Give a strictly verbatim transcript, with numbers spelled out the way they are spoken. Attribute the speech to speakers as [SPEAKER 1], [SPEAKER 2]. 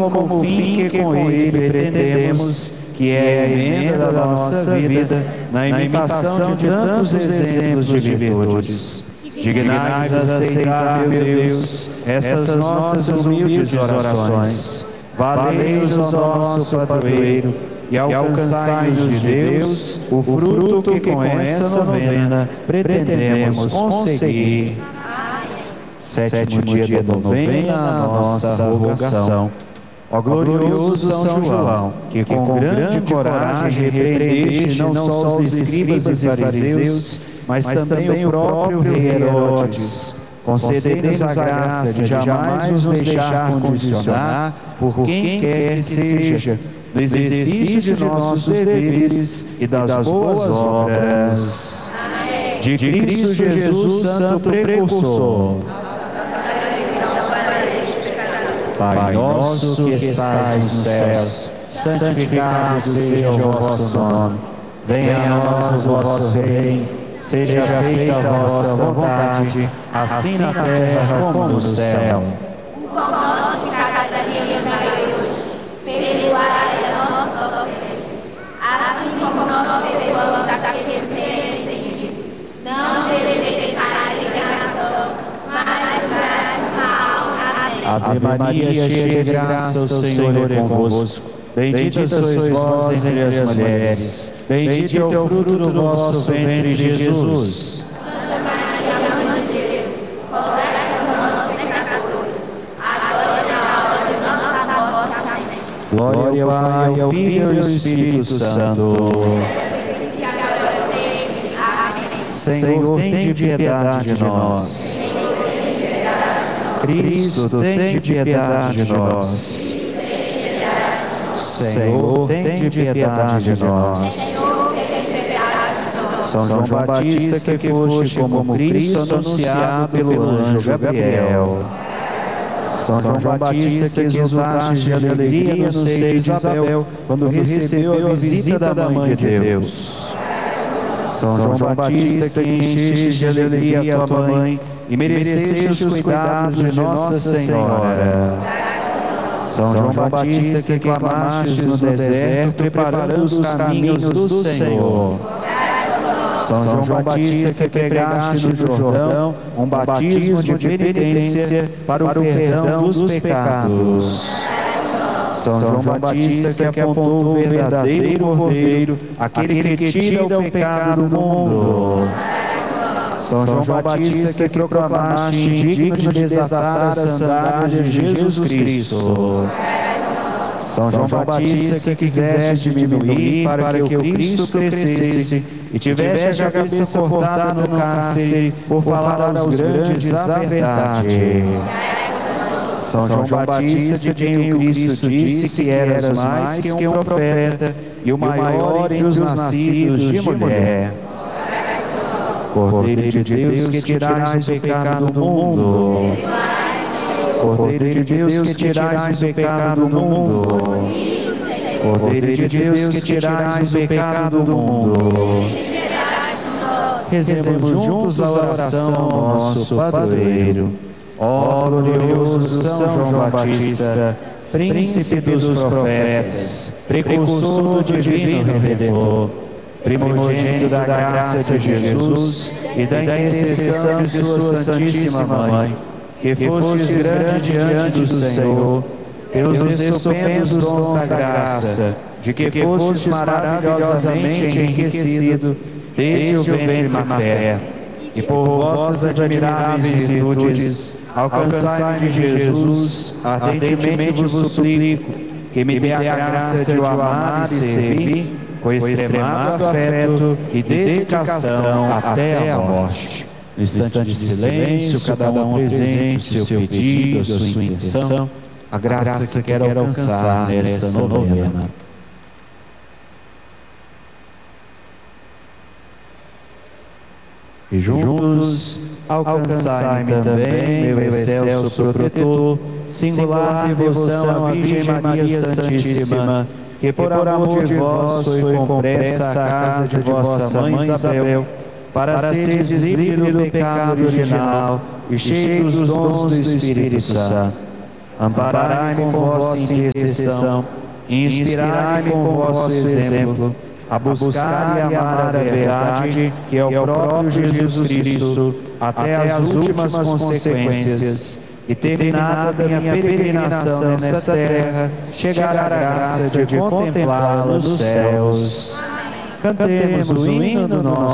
[SPEAKER 1] como o fim que com ele pretendemos, que é a emenda da nossa vida, na imitação de tantos exemplos de virtudes. Dignai-vos aceitar, meu Deus, essas nossas humildes orações. Valei-nos ao nosso padroeiro e alcançai-nos de Deus o fruto que com essa novena pretendemos conseguir. Sétimo dia da novena, a nossa rogação. Ó glorioso São João, que com grande coragem repreendeste não só os escribas e fariseus, mas também o próprio rei Herodes, concedei-nos a graça de jamais nos deixar condicionar por quem quer que seja, no exercício de nossos deveres e das boas obras. Amém. De Cristo Jesus, Santo Precursor. Pai nosso que estais nos céus, santificado seja o vosso nome. Venha a nós o vosso reino, seja feita a vossa vontade, assim na terra como no céu.
[SPEAKER 2] O pão nosso de cada dia nos dai hoje, perdoai as nossas ofensas, assim como nós perdoamos aqueles que têm ofendido. Não deixeis cair em tentação, mas livrai-nos do mal. Amém.
[SPEAKER 1] Ave Maria, cheia de graça, o Senhor é convosco. Bendita sois vós entre as mulheres, bendito é o fruto do vosso ventre, Jesus.
[SPEAKER 2] Santa Maria, Mãe de Deus, rogai por nós, pecadores, agora e na hora de nossa morte. Amém.
[SPEAKER 1] Glória ao Pai, ao Filho e ao Espírito Santo. Senhor, tem piedade de nós. Cristo, tem piedade de nós. Senhor, tem piedade de nós. São João Batista, que foste como Cristo anunciado pelo anjo Gabriel. São João Batista, que exultaste de alegria no seio de Isabel, quando recebeu a visita da Mãe de Deus. São João Batista, que encheste de alegria a tua mãe e mereceste os cuidados de Nossa Senhora. São João Batista, que clamaste no deserto, preparando os caminhos do Senhor. São João Batista, que pregaste no Jordão um batismo de penitência para o perdão dos pecados. São João Batista, que apontou o verdadeiro Cordeiro, aquele que tira o pecado do mundo. São João Batista, que proclamaste indigno de desatar as sandálias de Jesus Cristo. São João Batista, que quiseste diminuir para que o Cristo crescesse e tiveste a cabeça cortada no cárcere por falar aos grandes a verdade. São João Batista, de quem o Cristo disse que eras mais que um profeta e o maior entre os nascidos de mulher. Cordeiro de Deus, que tirais o pecado do mundo. Cordeiro de Deus, que tirais o pecado do mundo. Cordeiro de Deus, que tirais o pecado do mundo. Rezemos juntos a oração ao nosso padroeiro. Ó glorioso São João Batista, príncipe dos profetas, precursor do divino Redentor, primogênito da graça de Jesus e da intercessão de sua Santíssima Mãe, que fostes grande diante do Senhor, pelos estupendos dons da graça, de que fostes maravilhosamente enriquecido desde o ventre materno, e por vossas admiráveis virtudes alcançai de Jesus, ardentemente vos suplico, que me dê a graça de o amar e servir com extremado afeto e dedicação até a morte. No instante de silêncio, cada um apresente o seu pedido, a sua intenção, a graça que quer alcançar nesta novena. E juntos alcançai-me também, meu excelso protetor, singular devoção à Virgem Maria Santíssima, que por amor de vós foi compressa à casa de vossa mãe Isabel, para seres livres do pecado original e cheios dos dons do Espírito Santo. Amparai-me com vossa intercessão, inspirai-me com vosso exemplo, a buscar e amar a verdade, que é o próprio Jesus Cristo, até as últimas consequências, e terminada minha peregrinação nessa terra, chegar à graça de contemplá-la nos céus. Cantemos o hino do nosso